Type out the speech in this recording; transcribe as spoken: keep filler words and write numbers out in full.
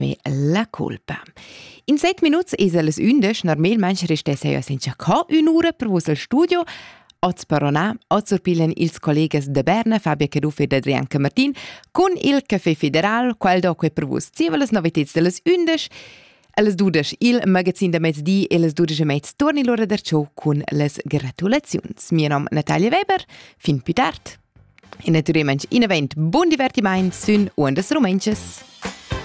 me la colpa. In set minuts es alles undes, normalmente restesse ja senza ca un'ora per vos al studio. Oz Parona, oz urpilen ils collegas de Berna, Fabia Carufi ed Adrian Camartin, con il Café Federal, qual doque per vos zivelas novitets de las undes. Alles dudes il magazin de mezzdi e las dudes e mezz torni l'ora der show con las gratulazions. Mio nom Natalia Weber, fin più tard. E naturalmente in event buon divertimento sun und des Romenches.